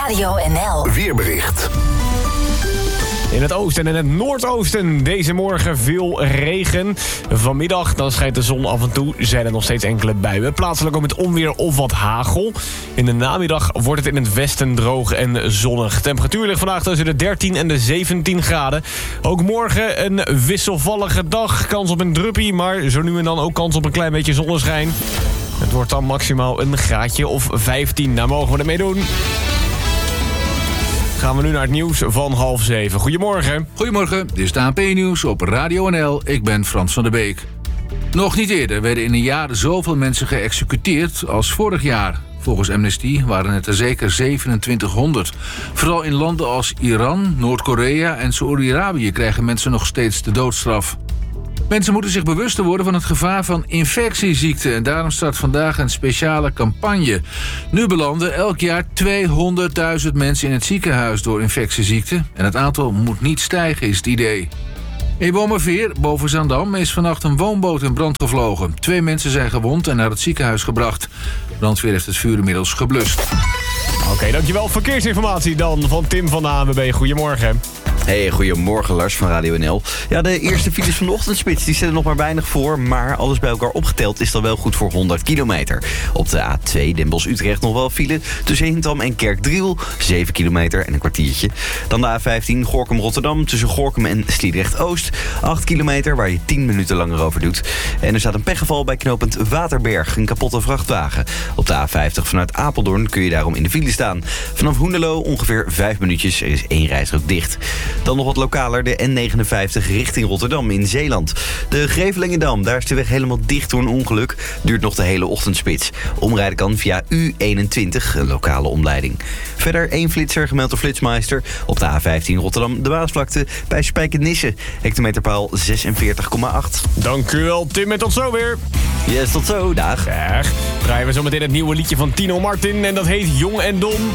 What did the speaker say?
Radio NL. Weerbericht. In het oosten en het noordoosten deze morgen veel regen. Vanmiddag dan schijnt de zon af en toe, zijn er nog steeds enkele buien. Plaatselijk ook met onweer of wat hagel. In de namiddag wordt het in het westen droog en zonnig. Temperatuur ligt vandaag tussen de 13 en de 17 graden. Ook morgen een wisselvallige dag. Kans op een druppie, maar zo nu en dan ook kans op een klein beetje zonneschijn. Het wordt dan maximaal een graadje of 15. Daar mogen we ermee doen. Gaan we nu naar het nieuws van 6:30. Goedemorgen. Goedemorgen, dit is het ANP-nieuws op Radio NL. Ik ben Frans van der Beek. Nog niet eerder werden in een jaar zoveel mensen geëxecuteerd als vorig jaar. Volgens Amnesty waren het er zeker 2700. Vooral in landen als Iran, Noord-Korea en Saoedi-Arabië krijgen mensen nog steeds de doodstraf. Mensen moeten zich bewuster worden van het gevaar van infectieziekten. En daarom start vandaag een speciale campagne. Nu belanden elk jaar 200.000 mensen in het ziekenhuis door infectieziekten. En het aantal moet niet stijgen, is het idee. In Wormerveer, boven Zaandam, is vannacht een woonboot in brand gevlogen. 2 mensen zijn gewond en naar het ziekenhuis gebracht. De brandweer heeft het vuur inmiddels geblust. Oké, dankjewel. Verkeersinformatie dan van Tim van de ANWB. Goedemorgen. Hey, goedemorgen Lars van Radio NL. Ja, de eerste files van de ochtendspits die stellen nog maar weinig voor, maar alles bij elkaar opgeteld is dan wel goed voor 100 kilometer. Op de A2 Den Bosch-Utrecht nog wel file tussen Hintham en Kerkdriel, 7 kilometer en een kwartiertje. Dan de A15 Gorinchem-Rotterdam tussen Gorinchem en Sliedrecht-Oost, 8 kilometer waar je 10 minuten langer over doet. En er staat een pechgeval bij knooppunt Waterberg, een kapotte vrachtwagen. Op de A50 vanuit Apeldoorn kun je daarom in de file staan. Vanaf Hoenderloo ongeveer 5 minuutjes, er is 1 rijstrook dicht. Dan nog wat lokaler, de N59 richting Rotterdam in Zeeland. De Grevelingendam, daar is de weg helemaal dicht door een ongeluk. Duurt nog de hele ochtendspits. Omrijden kan via U21, een lokale omleiding. Verder 1 flitser gemeld door Flitsmeister. Op de A15 Rotterdam, de Waasvlakte bij Spijkenisse. Hectometerpaal 46,8. Dank u wel, Tim, en tot zo weer. Yes, tot zo, dag. Dag. Draaien we zo meteen het nieuwe liedje van Tino Martin en dat heet Jong en Dom.